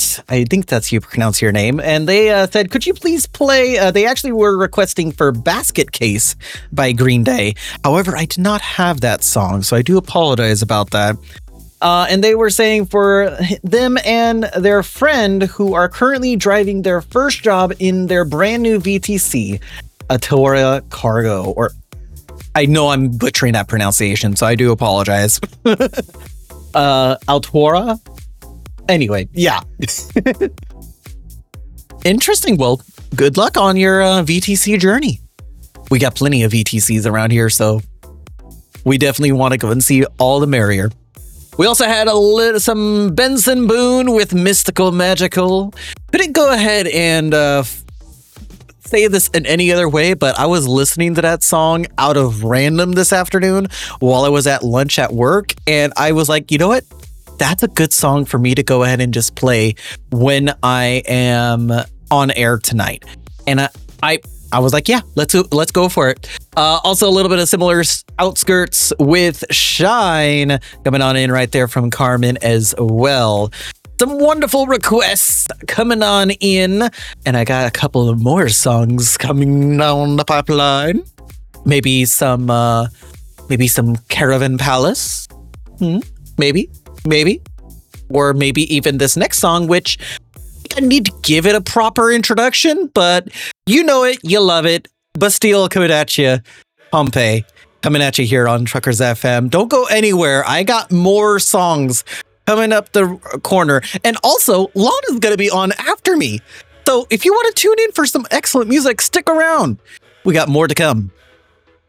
Art. I think that's how you pronounce your name. And they said, could you please play? They actually were requesting for Basket Case by Green Day. However, I did not have that song, so I do apologize about that. And they were saying for them and their friend who are currently driving their first job in their brand new VTC, Altura Cargo, or I know I'm butchering that pronunciation, so I do apologize. Altura? Anyway, yeah. Interesting. Well, good luck on your VTC journey. We got plenty of VTCs around here, so we definitely want to go and see all the merrier. We also had some Benson Boone with Mystical Magical. Couldn't go ahead and say this in any other way, but I was listening to that song out of random this afternoon while I was at lunch at work, and I was like, you know what? That's a good song for me to go ahead and just play when I am on air tonight. And I was like, yeah, let's go for it. Also, a little bit of similar Outskirts with Shine coming on in right there from Carmen as well. Some wonderful requests coming on in, and I got a couple of more songs coming down the pipeline. Maybe some Caravan Palace. Maybe, or maybe even this next song, which I need to give it a proper introduction, but you know it, you love it. Bastille coming at you, Pompeii coming at you here on Truckers FM. Don't go anywhere. I got more songs coming up the corner. And also, Lana's going to be on after me. So if you want to tune in for some excellent music, stick around. We got more to come.